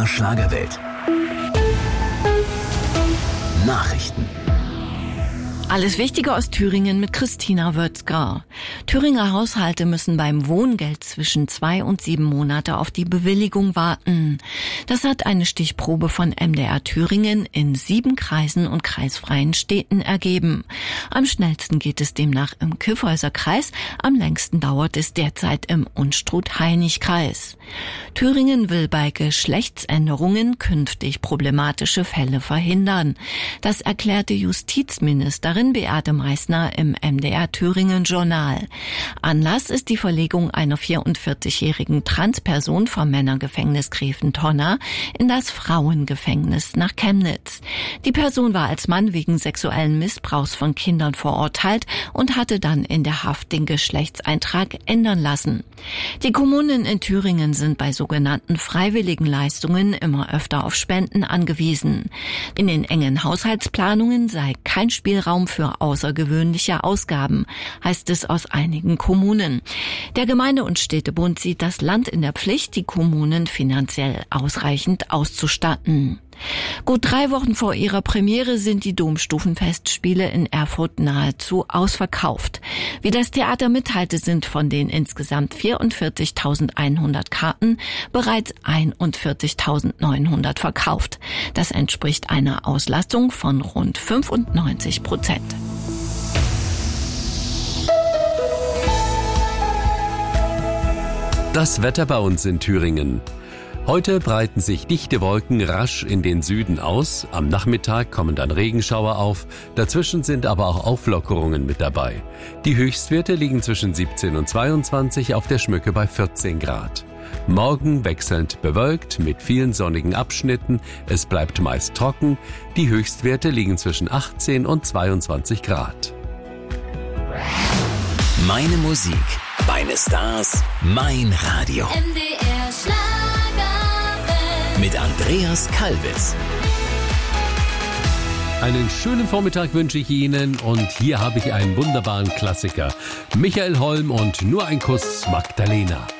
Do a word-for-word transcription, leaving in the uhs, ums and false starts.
Schlagerwelt. Nachrichten. Alles Wichtige aus Thüringen mit Christina Wötzger. Thüringer Haushalte müssen beim Wohngeld zwischen zwei und sieben Monate auf die Bewilligung warten. Das hat eine Stichprobe von M D R Thüringen in sieben Kreisen und kreisfreien Städten ergeben. Am schnellsten geht es demnach im Kyffhäuser Kreis, am längsten dauert es derzeit im Unstrut-Hainich-Kreis. Thüringen will bei Geschlechtsänderungen künftig problematische Fälle verhindern. Das erklärte Justizministerin Beate Meißner im M D R Thüringen Journal. Anlass ist die Verlegung einer vierundvierzigjährigen Transperson vom Männergefängnis Greventonner in das Frauengefängnis nach Chemnitz. Die Person war als Mann wegen sexuellen Missbrauchs von Kindern verurteilt und hatte dann in der Haft den Geschlechtseintrag ändern lassen. Die Kommunen in Thüringen sind bei sogenannten freiwilligen Leistungen immer öfter auf Spenden angewiesen. In den engen Haushaltsplanungen sei kein Spielraum für außergewöhnliche Ausgaben, heißt es aus einigen Kommunen. Der Gemeinde- und Städtebund sieht das Land in der Pflicht, die Kommunen finanziell ausreichend auszustatten. Gut drei Wochen vor ihrer Premiere sind die Domstufenfestspiele in Erfurt nahezu ausverkauft. Wie das Theater mitteilte, sind von den insgesamt vierundvierzigtausendeinhundert Karten bereits einundvierzigtausendneunhundert verkauft. Das entspricht einer Auslastung von rund fünfundneunzig Prozent. Das Wetter bei uns in Thüringen. Heute breiten sich dichte Wolken rasch in den Süden aus. Am Nachmittag kommen dann Regenschauer auf. Dazwischen sind aber auch Auflockerungen mit dabei. Die Höchstwerte liegen zwischen siebzehn und zweiundzwanzig, auf der Schmücke bei vierzehn Grad. Morgen wechselnd bewölkt mit vielen sonnigen Abschnitten. Es bleibt meist trocken. Die Höchstwerte liegen zwischen achtzehn und zweiundzwanzig Grad. Meine Musik, meine Stars, mein Radio. M D R Schlager. Mit Andreas Kalwitz. Einen schönen Vormittag wünsche ich Ihnen und hier habe ich einen wunderbaren Klassiker. Michael Holm und Nur ein Kuss, Magdalena.